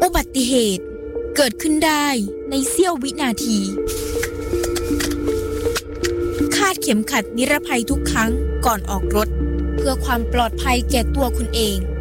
อุบัติเหตุเกิดขึ้นได้ในเสี้ยววินาทีคาดเข็มขัดนิรภัยทุกครั้งก่อนออกรถเพื่อความปลอดภัยแก่ตัวคุณเอง